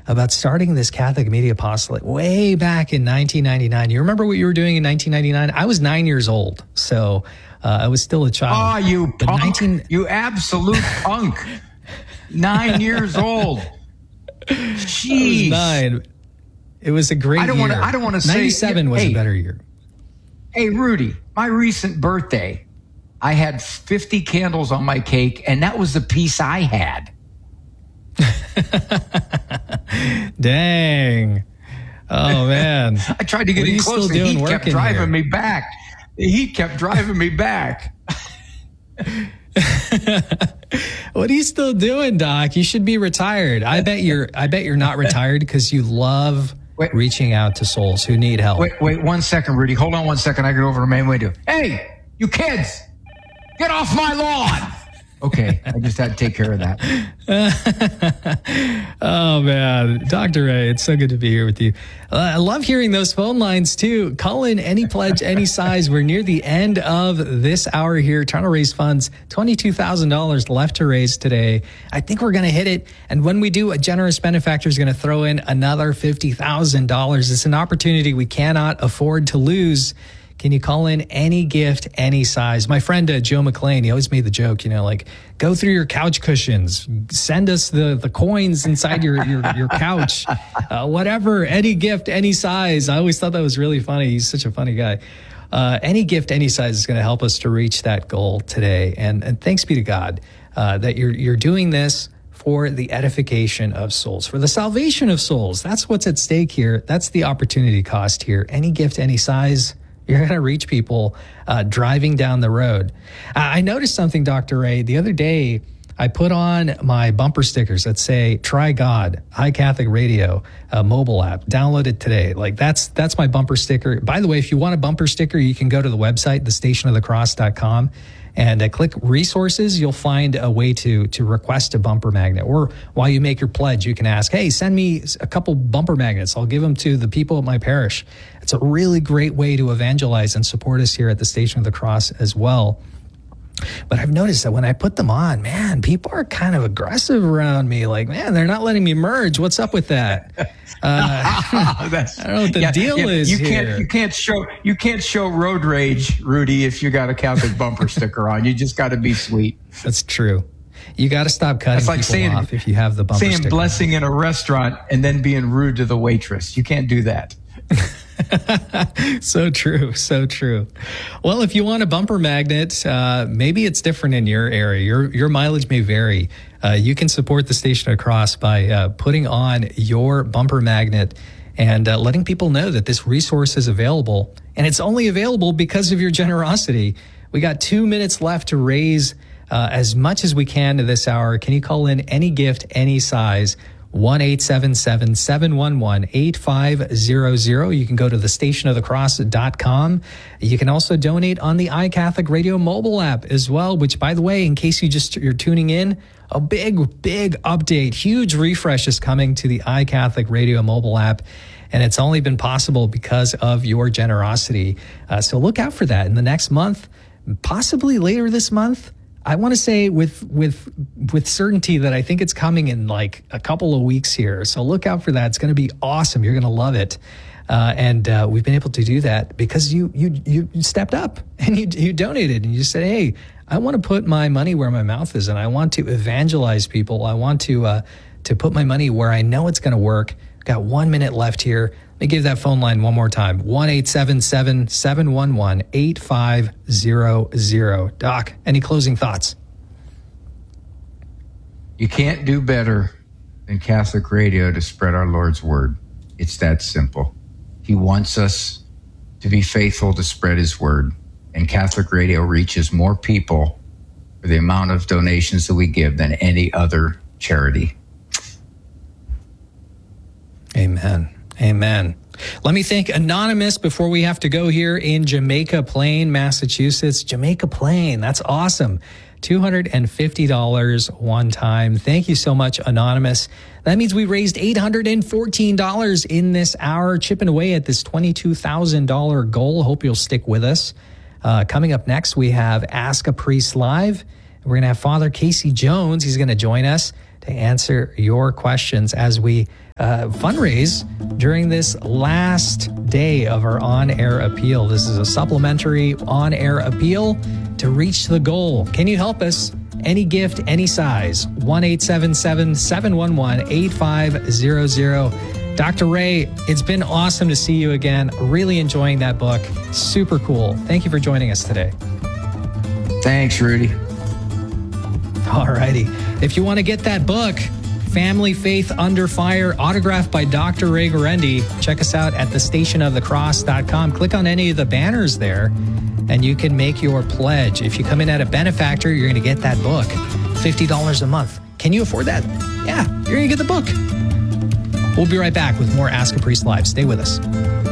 about starting this Catholic Media Apostolate way back in 1999. You remember what you were doing in 1999? I was 9 years old, so I was still a child. Oh, you punk. You absolute punk. 9 years old. Jeez. I was 9. It was a great year. I don't want to say 97 was a better year. Hey, Rudy, my recent birthday, I had 50 candles on my cake, and that was the piece I had. Dang. Oh, man. I tried to get in close. The heat kept driving me back. The heat kept driving me back. What are you still doing, Doc? You should be retired. I bet you're not retired because you love reaching out to souls who need help. Wait 1 second, Rudy. Hold on 1 second. I get over to main window. Hey, you kids, get off my lawn. Okay, I just had to take care of that. Oh, man. Dr. Ray, it's so good to be here with you. I love hearing those phone lines, too. Call in any pledge, any size. We're near the end of this hour here, trying to raise funds. $22,000 left to raise today. I think we're going to hit it. And when we do, a generous benefactor is going to throw in another $50,000. It's an opportunity we cannot afford to lose. Can you call in any gift, any size? My friend Joe McLean, he always made the joke, like go through your couch cushions, send us the coins inside your couch, whatever, any gift, any size. I always thought that was really funny. He's such a funny guy. Any gift, any size is going to help us to reach that goal today. And thanks be to God that you're doing this for the edification of souls, for the salvation of souls. That's what's at stake here. That's the opportunity cost here. Any gift, any size. You're going to reach people driving down the road. I noticed something, Dr. Ray. The other day, I put on my bumper stickers that say, Try God, iCatholic Radio, mobile app. Download it today. Like that's my bumper sticker. By the way, if you want a bumper sticker, you can go to the website, thestationofthecross.com, and click resources. You'll find a way to request a bumper magnet. Or while you make your pledge, you can ask, hey, send me a couple bumper magnets. I'll give them to the people at my parish. It's a really great way to evangelize and support us here at the Station of the Cross as well. But I've noticed that when I put them on, man, people are kind of aggressive around me. Like, man, they're not letting me merge. What's up with that? I don't know what the deal is here. You can't show road rage, Rudy, if you got a Catholic bumper sticker on. You just got to be sweet. That's true. You got to stop cutting people off if you have the bumper sticker. Saying blessing in a restaurant and then being rude to the waitress. You can't do that. So true. So true. Well, if you want a bumper magnet, maybe it's different in your area. Your mileage may vary. You can support the Station of the Cross by putting on your bumper magnet and letting people know that this resource is available. And it's only available because of your generosity. We got 2 minutes left to raise as much as we can to this hour. Can you call in any gift, any size? 1-877-711-8500. You can go to thestationofthecross.com. You can also donate on the iCatholic Radio mobile app as well, which, by the way, in case you're tuning in, a big update, huge refresh is coming to the iCatholic Radio mobile app. And it's only been possible because of your generosity. So look out for that in the next month, possibly later this month. I want to say with certainty that I think it's coming in like a couple of weeks here. So look out for that. It's going to be awesome. You're going to love it. And we've been able to do that because you stepped up and you donated and you said, hey, I want to put my money where my mouth is and I want to evangelize people. I want to put my money where I know it's going to work. Got 1 minute left here. Let me give that phone line one more time. 1-877-711-8500. Doc, any closing thoughts? You can't do better than Catholic Radio to spread our Lord's word. It's that simple. He wants us to be faithful to spread his word. And Catholic Radio reaches more people for the amount of donations that we give than any other charity. Amen. Amen. Let me thank Anonymous before we have to go here in Jamaica Plain, Massachusetts. Jamaica Plain, that's awesome. $250 one time. Thank you so much, Anonymous. That means we raised $814 in this hour, chipping away at this $22,000 goal. Hope you'll stick with us. Coming up next, we have Ask a Priest Live. We're going to have Father Casey Jones. He's going to join us to answer your questions as we fundraise during this last day of our on-air appeal. This is a supplementary on-air appeal to reach the goal. Can you help us? Any gift, any size. 1-877-711-8500. Dr. Ray, it's been awesome to see you again. Really enjoying that book. Super cool. Thank you for joining us today. Thanks, Rudy. All righty. If you want to get that book, Family Faith Under Fire, autographed by Dr. Ray Guarendi, check us out at thestationofthecross.com. Click on any of the banners there, and you can make your pledge. If you come in at a benefactor, you're going to get that book. $50 a month. Can you afford that? Yeah, you're going to get the book. We'll be right back with more Ask a Priest Live. Stay with us.